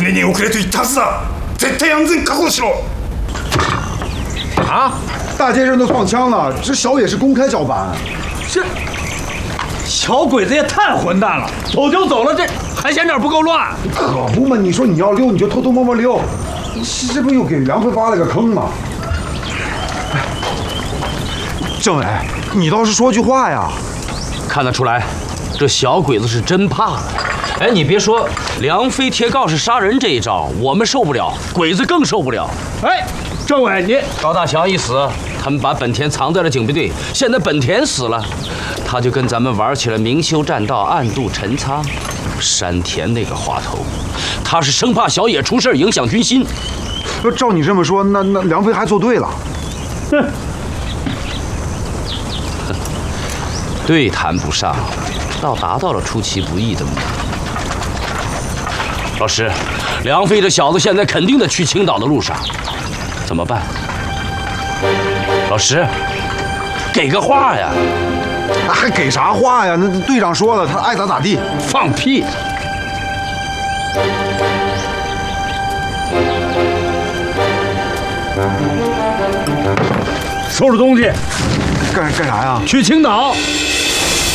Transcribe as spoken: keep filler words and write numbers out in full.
命に遅れと言ったはずだ。絶対安全確保しろ。 啊！ 大街上都放枪了，这小野是公开照搬。 这小鬼子也太混蛋了，走就走了，这还嫌点不够乱？ 可不嘛！你说你要溜，你就偷偷摸摸溜，这不又给梁飞挖了个坑吗？哎，政委，你倒是说句话呀！ 看得出来，这小鬼子是真怕。哎，你别说，梁飞贴告示杀人这一招，我们受不了，鬼子更受不了。 哎，政委，你高大强一死，他们把本田藏在了警备队，现在本田死了，他就跟咱们玩起了明修栈道，暗度陈仓。山田那个滑头，他是生怕小野出事影响军心。 要照你这么说，那那梁飞还做对了。 哼， 对谈不上，倒达到了出其不意的目的。老师，梁飞这小子现在肯定得去青岛的路上，怎么办？老师，给个话呀！ 还给啥话呀？那队长说了，他爱咋咋地。 放屁！ 收拾东西， 干干啥呀？ 去青岛。